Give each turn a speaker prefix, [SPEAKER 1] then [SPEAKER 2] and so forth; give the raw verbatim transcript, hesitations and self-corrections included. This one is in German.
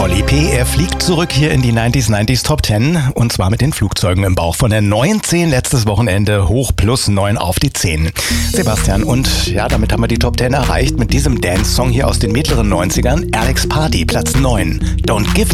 [SPEAKER 1] Olli P., er fliegt zurück hier in die neunziger neunzig Top zehn und zwar mit den Flugzeugen im Bauch. Von der neunzehn letztes Wochenende hoch plus neun auf die zehn. Sebastian, und ja, damit haben wir die Top zehn erreicht mit diesem Dance-Song hier aus den mittleren neunzigern. Alex Party, Platz neun. Don't Give